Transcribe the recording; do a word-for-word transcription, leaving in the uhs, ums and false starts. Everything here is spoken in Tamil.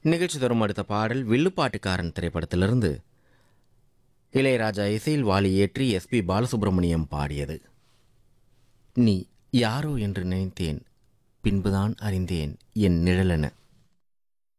நிகழ்ச்சி தரும் அடுத்த பாடல் வில்லுப்பாட்டுக்காரன் திரைப்படத்திலிருந்து இளையராஜா இசையில் வாலி ஏற்றி எஸ்பி பாலசுப்ரமணியம் பாடியது. நீ யாரோ என்று நினைத்தேன், பின்புதான் அறிந்தேன் என் நிழலென.